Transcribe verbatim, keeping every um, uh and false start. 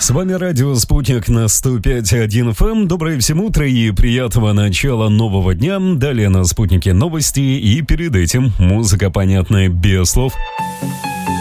С вами радио «Спутник» на сто пять и один эф эм. Доброе всем утро и приятного начала нового дня. Далее на «Спутнике» новости и перед этим музыка, понятная без слов.